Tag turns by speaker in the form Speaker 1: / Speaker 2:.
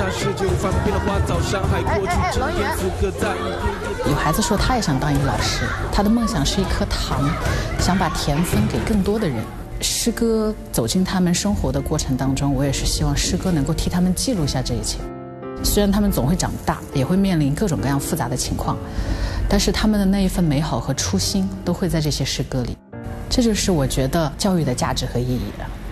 Speaker 1: 有孩子说他也想当一个老师，他的梦想是一颗糖，想把甜分给更多的人。诗歌走进他们生活的过程当中，我也是希望诗歌能够替他们记录下这一切。虽然他们总会长大，也会面临各种各样复杂的情况，但是他们的那一份美好和初心都会在这些诗歌里。这就是我觉得教育的价值和意义了。